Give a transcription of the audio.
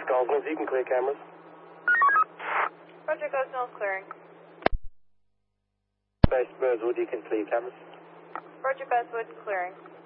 Gosnells, you can clear cameras. Roger, Gosnells clearing. Base Burswood, you can clear cameras. Roger, Bestwood clearing.